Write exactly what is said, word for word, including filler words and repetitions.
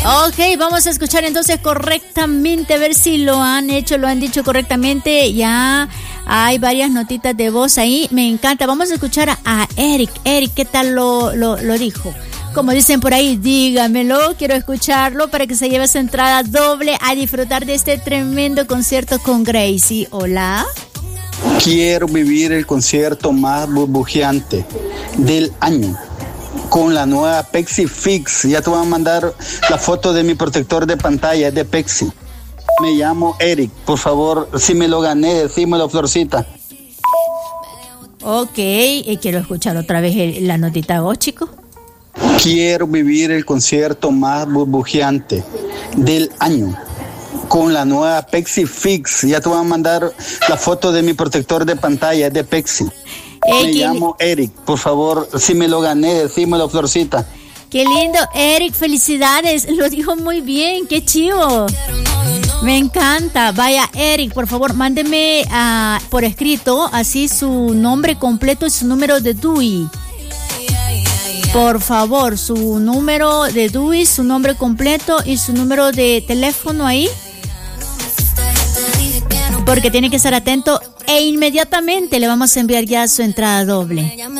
Ok, vamos a escuchar entonces correctamente, a ver si lo han hecho, lo han dicho correctamente. Ya hay varias notitas de voz ahí, me encanta. Vamos a escuchar a, a Eric. Eric, ¿qué tal lo, lo, lo dijo? Como dicen por ahí, dígamelo, quiero escucharlo para que se lleve esa entrada doble a disfrutar de este tremendo concierto con Gracie. Hola. Quiero vivir el concierto más burbujeante del año con la nueva Pexi Fix. Ya te voy a mandar la foto de mi protector de pantalla, es de Pexi. Me llamo Eric, por favor, si me lo gané, decímelo, Florcita. Ok, y quiero escuchar otra vez el, la notita de voz, chico. Quiero vivir el concierto más burbujeante del año con la nueva Pexi Fix. Ya te voy a mandar la foto de mi protector de pantalla, es de Pexi. Eh, me llamo li- Eric, por favor, si me lo gané, decímelo, Florcita. Qué lindo, Eric, felicidades, lo dijo muy bien, qué chivo. Me encanta. Vaya, Eric, por favor, mándeme uh, por escrito así su nombre completo y su número de D U I. Por favor, su número de D U I, su nombre completo y su número de teléfono ahí. Porque tiene que estar atento e inmediatamente le vamos a enviar ya su entrada doble.